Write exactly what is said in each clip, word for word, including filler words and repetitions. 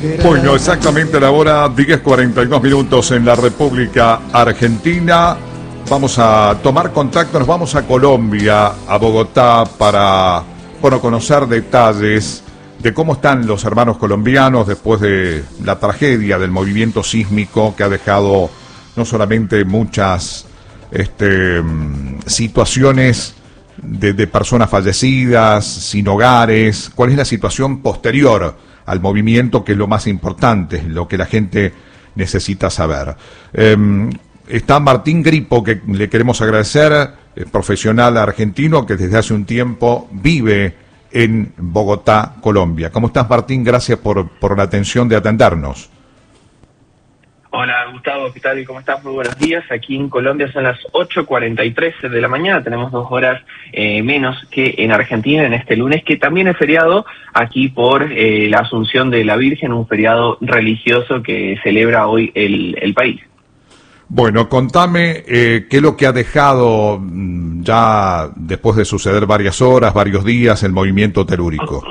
Bueno, exactamente la hora diez cuarenta y dos minutos en la República Argentina. Vamos a tomar contacto, nos vamos a Colombia, a Bogotá, para, bueno, conocer detalles de cómo están los hermanos colombianos después de la tragedia del movimiento sísmico que ha dejado no solamente muchas este, situaciones de, de personas fallecidas, sin hogares. ¿Cuál es la situación posterior al movimiento, que es lo más importante, lo que la gente necesita saber? Eh, está Martín Gripo, que le queremos agradecer, eh, profesional argentino que desde hace un tiempo vive en Bogotá, Colombia. ¿Cómo estás, Martín? Gracias por, por la atención de atendernos. Hola, Gustavo, ¿qué tal? ¿Cómo estás? Muy buenos días. Aquí en Colombia son las ocho cuarenta y tres de la mañana. Tenemos dos horas eh, menos que en Argentina en este lunes, que también es feriado aquí por eh, la Asunción de la Virgen, un feriado religioso que celebra hoy el, el país. Bueno, contame eh, qué es lo que ha dejado ya después de suceder varias horas, varios días, el movimiento telúrico.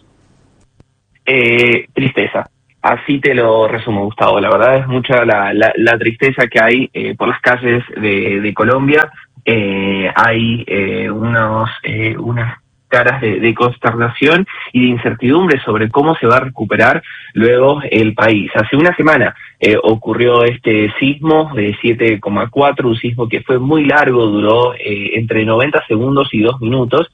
Eh, tristeza. Así te lo resumo, Gustavo. La verdad es mucha la, la, la tristeza que hay eh, por las calles de, de Colombia. Eh, hay eh, unos eh, unas caras de, de consternación y de incertidumbre sobre cómo se va a recuperar luego el país. Hace una semana eh, ocurrió este sismo de siete coma cuatro, un sismo que fue muy largo, duró eh, entre noventa segundos y dos minutos,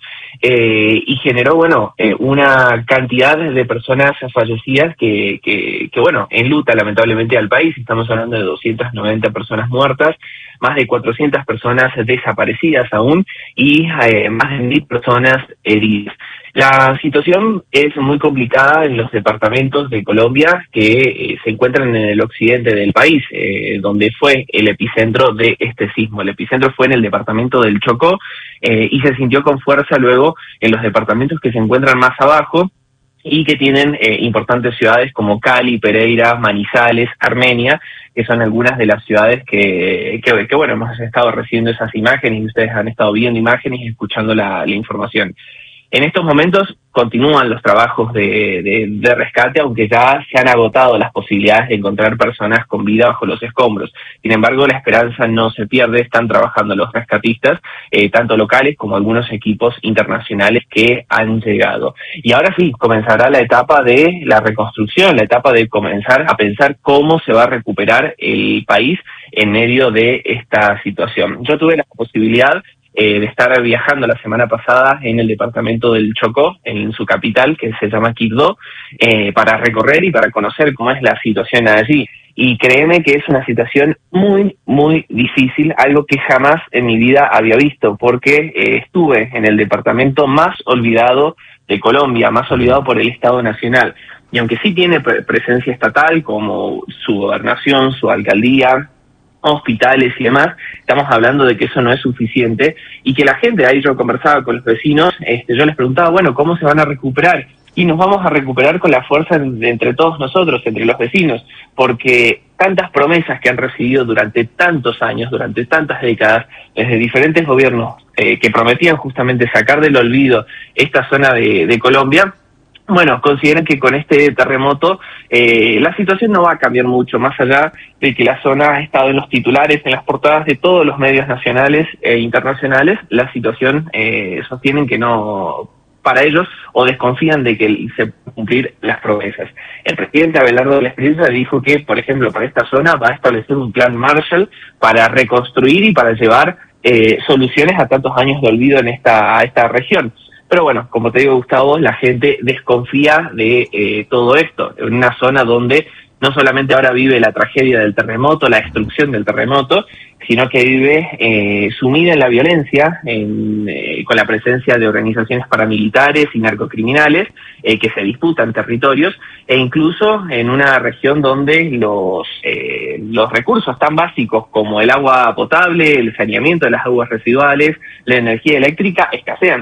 eh, y generó, bueno, eh, una cantidad de personas fallecidas que, que, que, bueno, enluta lamentablemente al país. Estamos hablando de doscientas noventa personas muertas, más de cuatrocientas personas desaparecidas aún y eh, más de mil personas heridas. La situación es muy complicada en los departamentos de Colombia que eh, se encuentran en el occidente del país, eh, donde fue el epicentro de este sismo. El epicentro fue en el departamento del Chocó eh, y se sintió con fuerza luego en los departamentos que se encuentran más abajo y que tienen eh, importantes ciudades como Cali, Pereira, Manizales, Armenia, que son algunas de las ciudades que, que, que bueno, hemos estado recibiendo esas imágenes y ustedes han estado viendo imágenes y escuchando la, la información. En estos momentos continúan los trabajos de, de, de rescate, aunque ya se han agotado las posibilidades de encontrar personas con vida bajo los escombros. Sin embargo, la esperanza no se pierde, están trabajando los rescatistas, eh, tanto locales como algunos equipos internacionales que han llegado. Y ahora sí, comenzará la etapa de la reconstrucción, la etapa de comenzar a pensar cómo se va a recuperar el país en medio de esta situación. Yo tuve la posibilidad Eh, de estar viajando la semana pasada en el departamento del Chocó, en su capital, que se llama Quibdó, eh, para recorrer y para conocer cómo es la situación allí. Y créeme que es una situación muy, muy difícil, algo que jamás en mi vida había visto, porque eh, estuve en el departamento más olvidado de Colombia, más olvidado por el Estado Nacional. Y aunque sí tiene pre- presencia estatal, como su gobernación, su alcaldía, hospitales y demás, estamos hablando de que eso no es suficiente y que la gente, ahí yo conversaba con los vecinos, este, yo les preguntaba, bueno, ¿cómo se van a recuperar? Y nos vamos a recuperar con la fuerza de entre todos nosotros, entre los vecinos, porque tantas promesas que han recibido durante tantos años, durante tantas décadas, desde diferentes gobiernos eh, que prometían justamente sacar del olvido esta zona de, de Colombia. Bueno, consideran que con este terremoto eh, la situación no va a cambiar mucho, más allá de que la zona ha estado en los titulares, en las portadas de todos los medios nacionales e internacionales. La situación eh, sostienen que no, para ellos, o desconfían de que se puedan cumplir las promesas. El presidente Abelardo de la Espriella dijo que, por ejemplo, para esta zona va a establecer un plan Marshall para reconstruir y para llevar eh, soluciones a tantos años de olvido en esta, a esta región. Pero bueno, como te digo, Gustavo, la gente desconfía de eh, todo esto, en una zona donde no solamente ahora vive la tragedia del terremoto, la destrucción del terremoto, sino que vive eh, sumida en la violencia, en, eh, con la presencia de organizaciones paramilitares y narcocriminales eh, que se disputan territorios, e incluso en una región donde los, eh, los recursos tan básicos como el agua potable, el saneamiento de las aguas residuales, la energía eléctrica escasean.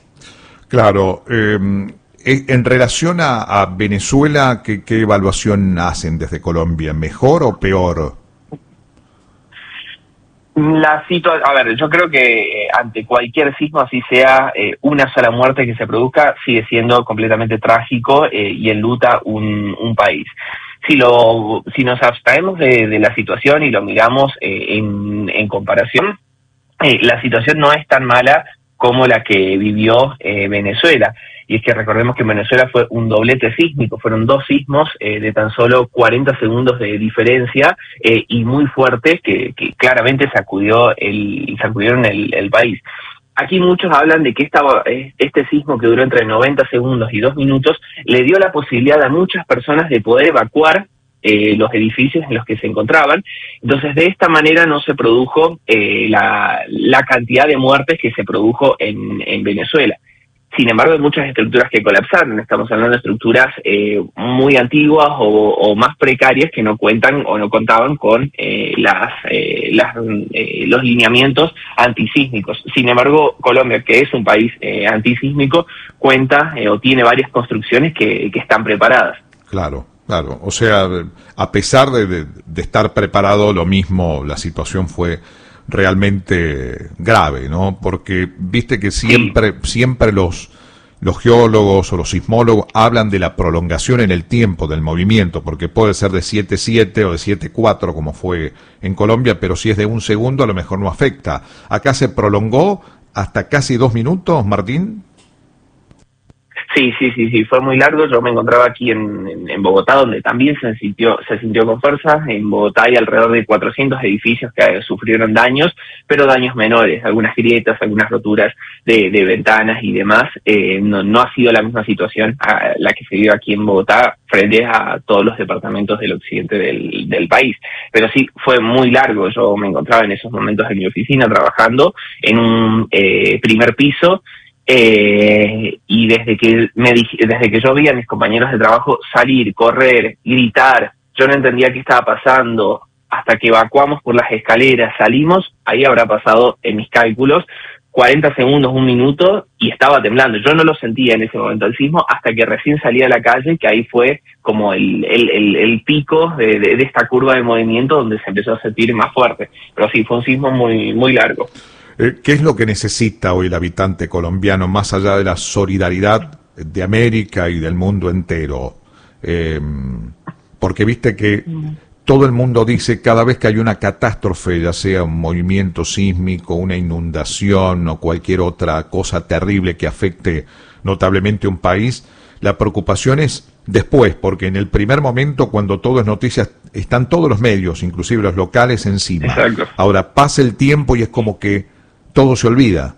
Claro, eh, en relación a, a Venezuela, ¿qué, ¿qué evaluación hacen desde Colombia? ¿Mejor o peor? La situación, a ver, yo creo que eh, ante cualquier sismo, así sea eh, una sola muerte que se produzca, sigue siendo completamente trágico eh, y enluta un, un país. Si lo, si nos abstraemos de, de la situación y lo miramos eh, en, en comparación, eh, la situación no es tan mala como la que vivió eh, Venezuela. Y es que recordemos que en Venezuela fue un doblete sísmico, fueron dos sismos eh, de tan solo cuarenta segundos de diferencia eh, y muy fuertes que, que claramente sacudió el, sacudieron el, el país. Aquí muchos hablan de que esta, este sismo que duró entre noventa segundos y dos minutos le dio la posibilidad a muchas personas de poder evacuar eh, los edificios en los que se encontraban. Entonces, de esta manera no se produjo eh, la, la cantidad de muertes que se produjo en, en Venezuela. Sin embargo, hay muchas estructuras que colapsaron. Estamos hablando de estructuras eh, muy antiguas o, o más precarias que no cuentan o no contaban con eh, las, eh, las eh, los lineamientos antisísmicos. Sin embargo, Colombia, que es un país eh, antisísmico, cuenta eh, o tiene varias construcciones que, que están preparadas. Claro, claro. O sea, a pesar de, de, de estar preparado, lo mismo, la situación fue realmente grave, ¿no? Porque viste que siempre, sí. siempre los, los geólogos o los sismólogos hablan de la prolongación en el tiempo del movimiento, porque puede ser de siete siete o de siete cuatro como fue en Colombia, pero si es de un segundo a lo mejor no afecta. Acá se prolongó hasta casi dos minutos, Martín. Sí, sí, sí, sí, fue muy largo. Yo me encontraba aquí en, en, en Bogotá, donde también se sintió, se sintió con fuerza. En Bogotá hay alrededor de cuatrocientos edificios que sufrieron daños, pero daños menores, algunas grietas, algunas roturas de, de ventanas y demás. Eh, no, no ha sido la misma situación a la que se vive aquí en Bogotá frente a todos los departamentos del occidente del, del país. Pero sí, fue muy largo. Yo me encontraba en esos momentos en mi oficina trabajando en un eh, primer piso. Eh, y desde que me dije, desde que yo vi a mis compañeros de trabajo salir, correr, gritar, yo no entendía qué estaba pasando, hasta que evacuamos por las escaleras, salimos, ahí habrá pasado en mis cálculos cuarenta segundos, un minuto, y estaba temblando. Yo no lo sentía en ese momento el sismo hasta que recién salí a la calle, que ahí fue como el, el, el, el pico de, de, de esta curva de movimiento donde se empezó a sentir más fuerte. Pero sí, fue un sismo muy, muy largo. ¿Qué es lo que necesita hoy el habitante colombiano, más allá de la solidaridad de América y del mundo entero? Eh, porque viste que todo el mundo dice cada vez que hay una catástrofe, ya sea un movimiento sísmico, una inundación o cualquier otra cosa terrible que afecte notablemente un país, la preocupación es después, porque en el primer momento, cuando todo es noticia, están todos los medios, inclusive los locales, encima. Exacto. Ahora pasa el tiempo y es como que todo se olvida.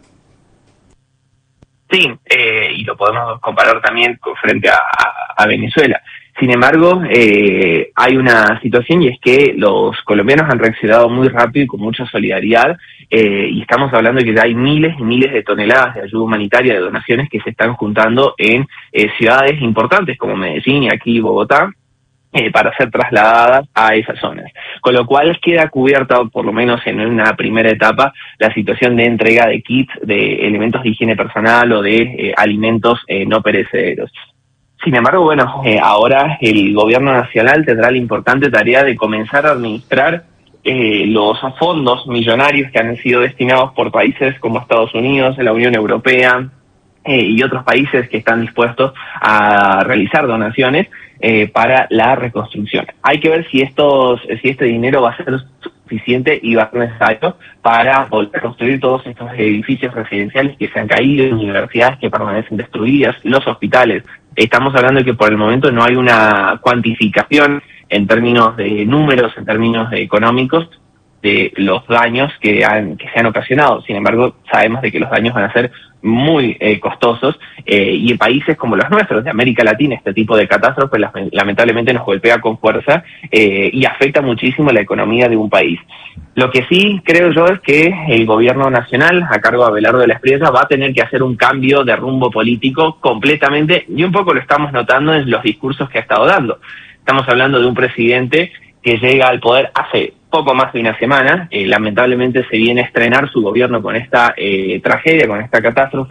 Sí, eh, y lo podemos comparar también con, frente a, a, a Venezuela. Sin embargo, eh, hay una situación y es que los colombianos han reaccionado muy rápido y con mucha solidaridad eh, y estamos hablando de que ya hay miles y miles de toneladas de ayuda humanitaria, de donaciones que se están juntando en eh, ciudades importantes como Medellín y aquí Bogotá, Eh, para ser trasladadas a esas zonas. Con lo cual queda cubierta, por lo menos en una primera etapa, la situación de entrega de kits, de elementos de higiene personal o de eh, alimentos eh, no perecederos. Sin embargo, bueno, eh, ahora el gobierno nacional tendrá la importante tarea de comenzar a administrar eh, los fondos millonarios que han sido destinados por países como Estados Unidos, la Unión Europea eh, y otros países que están dispuestos a realizar donaciones Eh, para la reconstrucción. Hay que ver si estos, si este dinero va a ser suficiente y va a ser necesario para volver a construir todos estos edificios residenciales que se han caído, universidades que permanecen destruidas, los hospitales. Estamos hablando de que por el momento no hay una cuantificación en términos de números, en términos de económicos, de los daños que, han, que se han ocasionado. Sin embargo, sabemos de que los daños van a ser muy eh, costosos eh, y en países como los nuestros, de América Latina, este tipo de catástrofes lamentablemente nos golpea con fuerza eh, y afecta muchísimo la economía de un país. Lo que sí creo yo es que el gobierno nacional, a cargo de Abelardo de la Espriella, va a tener que hacer un cambio de rumbo político completamente, y un poco lo estamos notando en los discursos que ha estado dando. Estamos hablando de un presidente que llega al poder hace poco más de una semana, eh, lamentablemente se viene a estrenar su gobierno con esta eh, tragedia, con esta catástrofe,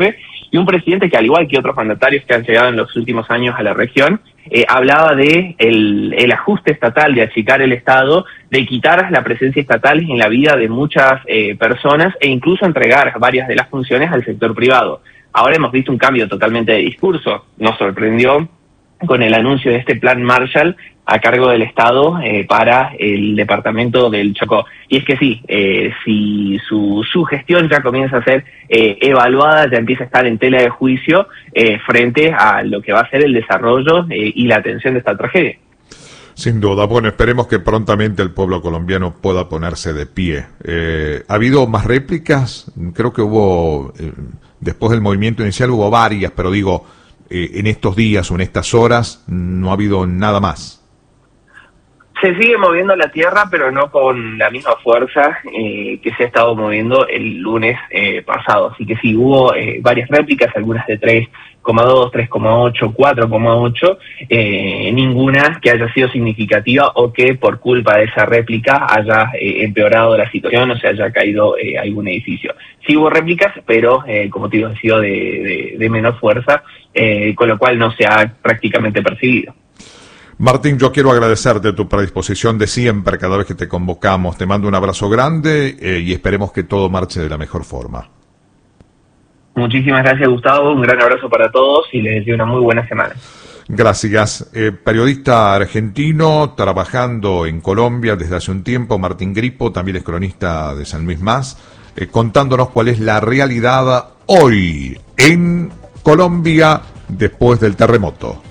y un presidente que, al igual que otros mandatarios que han llegado en los últimos años a la región, eh, hablaba de el, el ajuste estatal, de achicar el Estado, de quitar la presencia estatal en la vida de muchas eh, personas e incluso entregar varias de las funciones al sector privado. Ahora hemos visto un cambio totalmente de discurso. Nos sorprendió con el anuncio de este plan Marshall a cargo del Estado eh, para el departamento del Chocó. Y es que sí, eh, si su, su gestión ya comienza a ser eh, evaluada, ya empieza a estar en tela de juicio eh, frente a lo que va a ser el desarrollo eh, y la atención de esta tragedia. Sin duda. Bueno, esperemos que prontamente el pueblo colombiano pueda ponerse de pie. Eh, ¿Ha habido más réplicas? Creo que hubo, eh, después del movimiento inicial hubo varias, pero digo, eh, en estos días o en estas horas no ha habido nada más. Se sigue moviendo la tierra, pero no con la misma fuerza eh, que se ha estado moviendo el lunes eh, pasado. Así que sí, hubo eh, varias réplicas, algunas de tres coma dos, tres coma ocho, cuatro coma ocho, eh, ninguna que haya sido significativa o que por culpa de esa réplica haya eh, empeorado la situación o se haya caído eh, algún edificio. Sí hubo réplicas, pero eh, como te digo, han sido de, de, de menor fuerza, eh, con lo cual no se ha prácticamente percibido. Martín, yo quiero agradecerte tu predisposición de siempre cada vez que te convocamos. Te mando un abrazo grande eh, y esperemos que todo marche de la mejor forma. Muchísimas gracias, Gustavo. Un gran abrazo para todos y les deseo una muy buena semana. Gracias. Eh, periodista argentino, trabajando en Colombia desde hace un tiempo, Martín Gripo, también es cronista de San Luis Más, eh, contándonos cuál es la realidad hoy en Colombia después del terremoto.